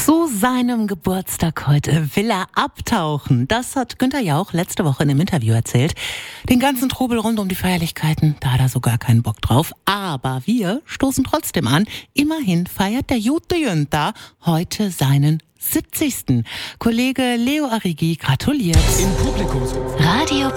Zu seinem Geburtstag heute will er abtauchen. Das hat Günther Jauch letzte Woche in einem Interview erzählt. Den ganzen Trubel rund um die Feierlichkeiten, da hat er so gar keinen Bock drauf. Aber wir stoßen trotzdem an. Immerhin feiert der gute Günther heute seinen 70. Kollege Leo Arrighi gratuliert. Im Publikumshof. Radio